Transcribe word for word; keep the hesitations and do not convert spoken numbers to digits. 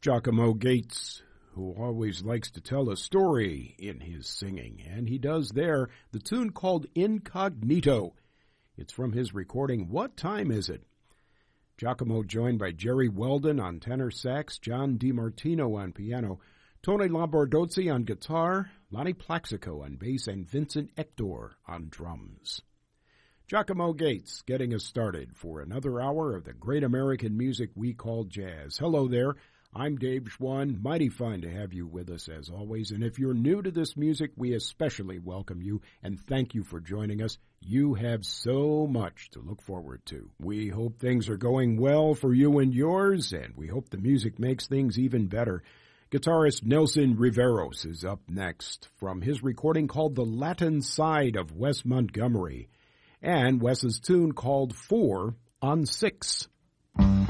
Giacomo Gates, who always likes to tell a story in his singing, and he does there, the tune called Incognito. It's from his recording, What Time Is It? Giacomo joined by Jerry Weldon on tenor sax, John DiMartino on piano, Tony Lombardozzi on guitar, Lonnie Plaxico on bass, and Vincent Hector on drums. Giacomo Gates getting us started for another hour of the great American music we call jazz. Hello there. I'm Dave Schwann. Mighty fine to have you with us as always. And if you're new to this music, we especially welcome you and thank you for joining us. You have so much to look forward to. We hope things are going well for you and yours, and we hope the music makes things even better. Guitarist Nelson Riveros is up next from his recording called The Latin Side of Wes Montgomery, and Wes's tune called Four on Six.